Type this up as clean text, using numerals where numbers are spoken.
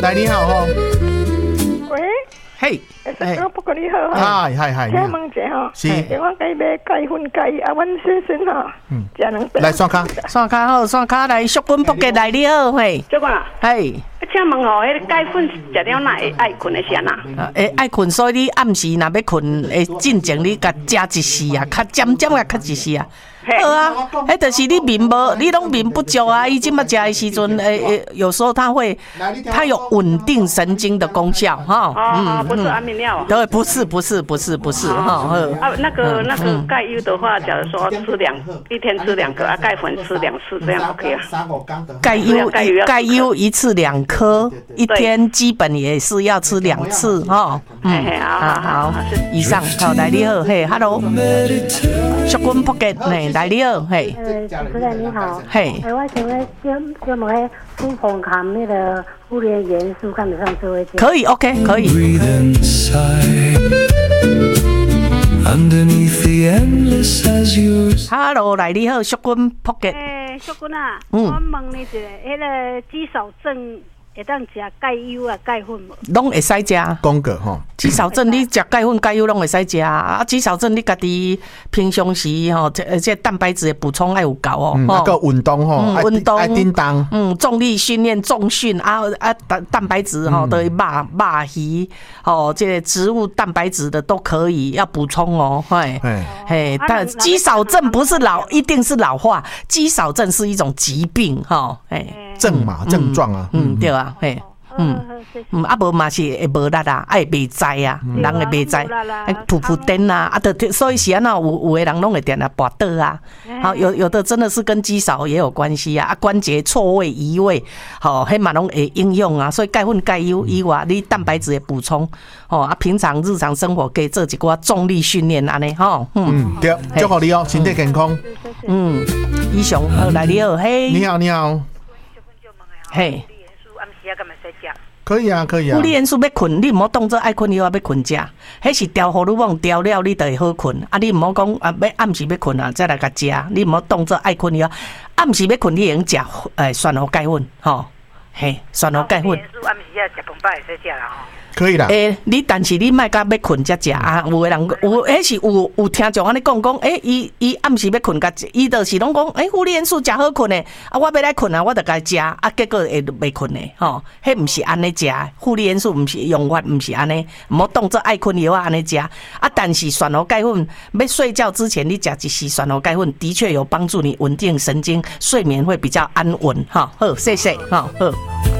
来你好吼。 喂， 嘿， 不过你好哈，嗨， 请问一下吼， 是， 我该买钙粉钙啊，阮先生吼，食两杯。 来刷卡， 刷卡好，刷卡来，淑君福吉来你好，嘿， 主管啊， 嘿， 请问吼，迄个钙粉食了哪会爱困的啥呐？ 爱困，所以你暗时若要困，进前你甲食一丝啊，较渐渐啊，较一丝啊。好啊，迄就是你面无，你拢面不足啊。伊即马食的时阵，有时候它有稳定神经的功效，哈。 不是安眠药。 对，不是，哈。 那个钙优的话，假如说一天吃2个啊，钙粉吃2次，这样 OK 啊？ 钙优1次2颗，一天基本也是要吃2次，哈。好，以上好，来你好，嘿 ，Hello， 淑君福吉，嘿。来你好，嘿。 主持人你好。 嘿。 我想问，就问迄富红含那个富联元素看得上社会？ 可以 ，OK， 可以。Hello， 来你好，淑君福吉。 淑君啊，我问你一个，迄个肌少症会当食钙优啊、钙粉无？ 拢会使食。 讲过吼， 肌少症你食钙粉、钙优拢会使食啊。肌少症你家己平常时吼，这蛋白质的补充要有够哦。 那个运动吼， 运动， 爱叮当。 重力训练、重训蛋白质吼，对肉、鱼吼，这个植物蛋白质的都可以要补充哦。嘿，但肌少症不是一定是老化，肌少症是一种疾病哈。 症状啊。 对啊，嘿。啊无嘛是会无力啊，会袂知啊，人会袂知，噗噗颠啊，所以是安那有的人拢会点啊跋倒啊，好有的真的是跟肌少也有关系啊，关节错位移位，好，迄嘛拢会应用啊，所以钙粉钙优以外，你蛋白质的补充，平常日常生活可以做一寡重力训练安尼吼， 对，祝福你哦，身体健康。 以上好，来你好，嘿， 你好， 嘿。 可以啊。 负离元素要困，你唔好当作爱困药要困食，迄是调荷尔蒙调了，你就会好困。你唔好讲要暗时要困啊，再来甲食，你唔好当作爱困药。暗时要困，你用食酸和钙粉，吼，嘿，酸和钙粉。 暗时要食饭会使食啦吼。 可以啦。 但是你莫甲要困才食啊。有的人迄是有听众安尼讲，伊暗时要困甲，伊就是拢讲，负离元素食好困的，啊，我要来困啊，我就甲食，啊，结果会袂困的，吼，迄毋是安尼食，负离元素毋是用法，毋是安尼，毋好当作爱困药安尼食，啊，但是酸和钙粉，要睡觉之前你食一丝酸和钙粉，的确有帮助你稳定神经，睡眠会比较安稳，哈，好，谢谢，哈，好。